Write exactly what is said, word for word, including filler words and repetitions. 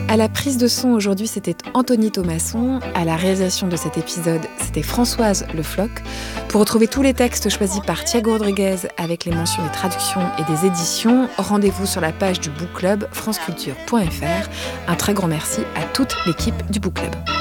À la prise de son aujourd'hui, c'était Anthony Thomasson. À la réalisation de cet épisode, c'était Françoise Le Floch. Pour retrouver tous les textes choisis par Thiago Rodriguez avec les mentions des traductions et des éditions, rendez-vous sur la page du Book Club franceculture point f r. Un très grand merci à toute l'équipe du Book Club.